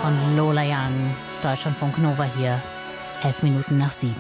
von Lola Young. Deutschlandfunk Nova hier, 7:11.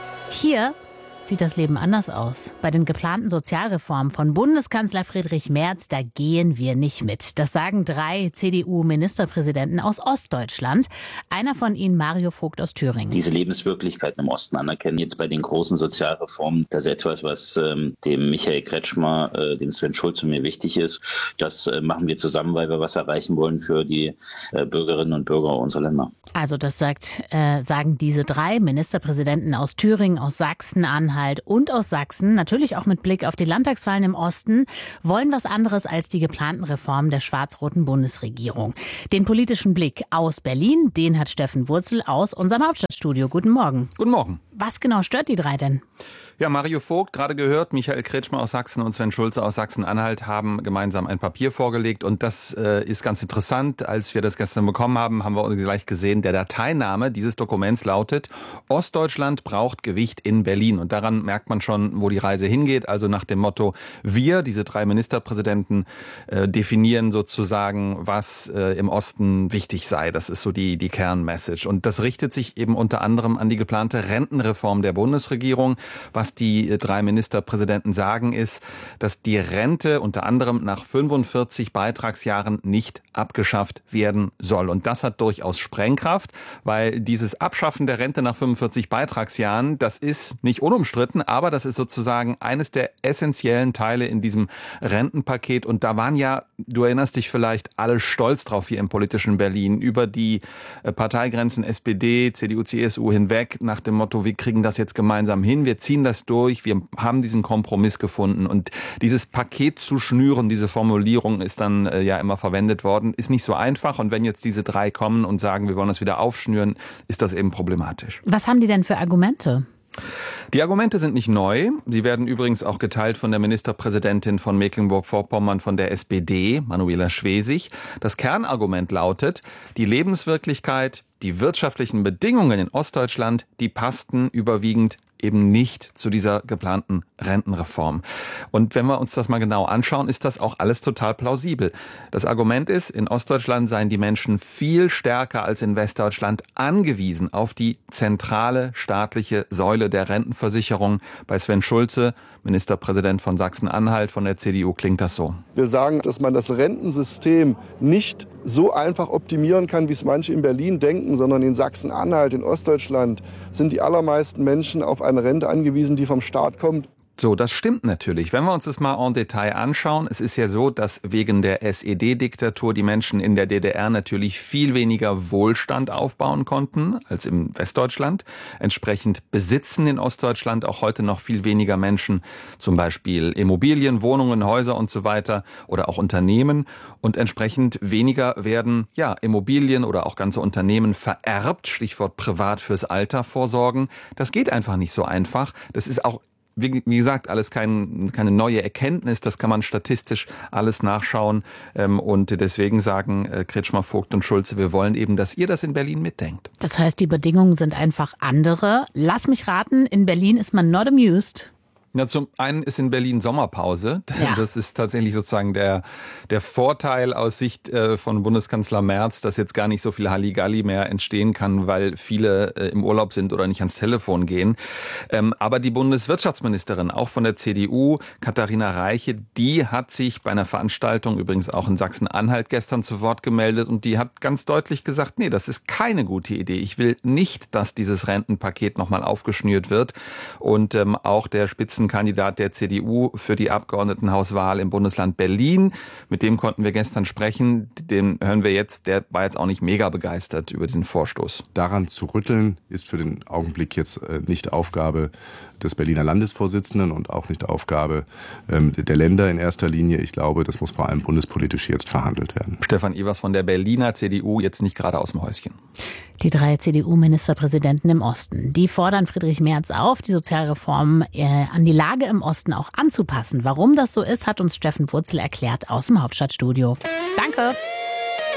Hier sieht das Leben anders aus. Bei den geplanten Sozialreformen von Bundeskanzler Friedrich Merz, da gehen wir nicht mit. Das sagen 3 CDU-Ministerpräsidenten aus Ostdeutschland. Einer von ihnen, Mario Vogt aus Thüringen. Diese Lebenswirklichkeit im Osten anerkennen, jetzt bei den großen Sozialreformen, das ist etwas, was dem Michael Kretschmer, dem Sven Schulze mir wichtig ist. Das machen wir zusammen, weil wir was erreichen wollen für die Bürgerinnen und Bürger unserer Länder. Also das sagen diese 3 Ministerpräsidenten aus Thüringen, aus Sachsen-Anhalt und aus Sachsen, natürlich auch mit Blick auf die Landtagswahlen im Osten, wollen was anderes als die geplanten Reformen der schwarz-roten Bundesregierung. Den politischen Blick aus Berlin, den hat Steffen Wurzel aus unserem Hauptstadtstudio. Guten Morgen. Guten Morgen. Was genau stört die 3 denn? Ja, Mario Vogt, gerade gehört, Michael Kretschmer aus Sachsen und Sven Schulze aus Sachsen-Anhalt haben gemeinsam ein Papier vorgelegt. Und das ist ganz interessant. Als wir das gestern bekommen haben, haben wir gleich gesehen, der Dateiname dieses Dokuments lautet: Ostdeutschland braucht Gewicht in Berlin. Und daran merkt man schon, wo die Reise hingeht. Also nach dem Motto, wir, diese 3 Ministerpräsidenten, definieren sozusagen, was im Osten wichtig sei. Das ist so die Kernmessage. Und das richtet sich eben unter anderem an die geplante Rentenreform der Bundesregierung. Was die 3 Ministerpräsidenten sagen, ist, dass die Rente unter anderem nach 45 Beitragsjahren nicht abgeschafft werden soll. Und das hat durchaus Sprengkraft, weil dieses Abschaffen der Rente nach 45 Beitragsjahren, das ist nicht unumstritten, aber das ist sozusagen eines der essentiellen Teile in diesem Rentenpaket. Und da waren ja, du erinnerst dich vielleicht, alle stolz drauf hier im politischen Berlin, über die Parteigrenzen SPD, CDU, CSU hinweg, nach dem Motto, wir kriegen das jetzt gemeinsam hin, wir ziehen das durch, wir haben diesen Kompromiss gefunden. Und dieses Paket zu schnüren, diese Formulierung ist dann ja immer verwendet worden, ist nicht so einfach. Und wenn jetzt diese 3 kommen und sagen, wir wollen das wieder aufschnüren, ist das eben problematisch. Was haben die denn für Argumente? Die Argumente sind nicht neu. Sie werden übrigens auch geteilt von der Ministerpräsidentin von Mecklenburg-Vorpommern von der SPD, Manuela Schwesig. Das Kernargument lautet, die Lebenswirklichkeit, die wirtschaftlichen Bedingungen in Ostdeutschland, die passten überwiegend eben nicht zu dieser geplanten Rentenreform. Und wenn wir uns das mal genau anschauen, ist das auch alles total plausibel. Das Argument ist, in Ostdeutschland seien die Menschen viel stärker als in Westdeutschland angewiesen auf die zentrale staatliche Säule der Rentenversicherung. Bei Sven Schulze, Ministerpräsident von Sachsen-Anhalt von der CDU, klingt das so. Wir sagen, dass man das Rentensystem nicht so einfach optimieren kann, wie es manche in Berlin denken, sondern in Sachsen-Anhalt, in Ostdeutschland sind die allermeisten Menschen auf eine Rente angewiesen, die vom Staat kommt. So, das stimmt natürlich. Wenn wir uns das mal en Detail anschauen, es ist ja so, dass wegen der SED-Diktatur die Menschen in der DDR natürlich viel weniger Wohlstand aufbauen konnten als im Westdeutschland. Entsprechend besitzen in Ostdeutschland auch heute noch viel weniger Menschen zum Beispiel Immobilien, Wohnungen, Häuser und so weiter oder auch Unternehmen. Und entsprechend weniger werden Immobilien oder auch ganze Unternehmen vererbt. Stichwort privat fürs Alter vorsorgen. Das geht einfach nicht so einfach. Das ist auch, wie gesagt, alles keine neue Erkenntnis, das kann man statistisch alles nachschauen. Und deswegen sagen Kretschmer, Vogt und Schulze, wir wollen eben, dass ihr das in Berlin mitdenkt. Das heißt, die Bedingungen sind einfach andere. Lass mich raten, in Berlin ist man not amused. Ja, zum einen ist in Berlin Sommerpause. Ja. Das ist tatsächlich sozusagen der Vorteil aus Sicht von Bundeskanzler Merz, dass jetzt gar nicht so viel Halligalli mehr entstehen kann, weil viele im Urlaub sind oder nicht ans Telefon gehen. Aber die Bundeswirtschaftsministerin, auch von der CDU, Katharina Reiche, die hat sich bei einer Veranstaltung, übrigens auch in Sachsen-Anhalt gestern, zu Wort gemeldet und die hat ganz deutlich gesagt, nee, das ist keine gute Idee. Ich will nicht, dass dieses Rentenpaket nochmal aufgeschnürt wird. Und auch der Spitzenkandidat der CDU für die Abgeordnetenhauswahl im Bundesland Berlin. Mit dem konnten wir gestern sprechen. Den hören wir jetzt. Der war jetzt auch nicht mega begeistert über diesen Vorstoß. Daran zu rütteln ist für den Augenblick jetzt nicht Aufgabe des Berliner Landesvorsitzenden und auch nicht Aufgabe der Länder in erster Linie. Ich glaube, das muss vor allem bundespolitisch jetzt verhandelt werden. Stefan Evers von der Berliner CDU, jetzt nicht gerade aus dem Häuschen. Die 3 CDU-Ministerpräsidenten im Osten, die fordern Friedrich Merz auf, die Sozialreformen an die Lage im Osten auch anzupassen. Warum das so ist, hat uns Steffen Wurzel erklärt aus dem Hauptstadtstudio. Danke.